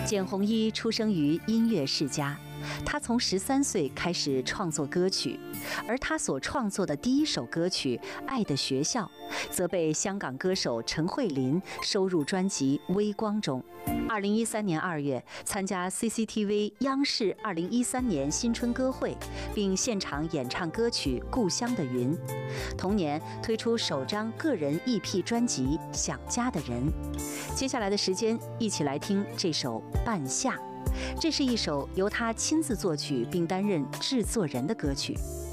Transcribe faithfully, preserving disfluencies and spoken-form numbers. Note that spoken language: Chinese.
简弘一出生于音乐世家，他从十三岁开始创作歌曲，而他所创作的第一首歌曲《爱的学校》，则被香港歌手陈慧琳收入专辑《微光》中。二零一三年二月，参加 C C T V 央视二零一三年新春歌会，并现场演唱歌曲《故乡的云》。同年推出首张个人 E P 专辑《想家的人》。接下来的时间，一起来听这首《半夏》，这是一首由他亲自作曲并担任制作人的歌曲。